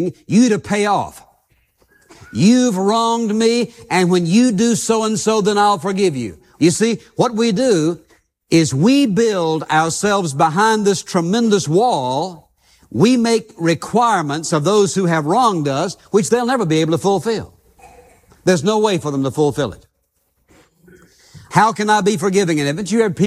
you to pay off. You've wronged me, and when you do so and so, then I'll forgive you. You see, what we do is we build ourselves behind this tremendous wall. We make requirements of those who have wronged us, which they'll never be able to fulfill. There's no way for them to fulfill it. How can I be forgiving? And haven't you heard people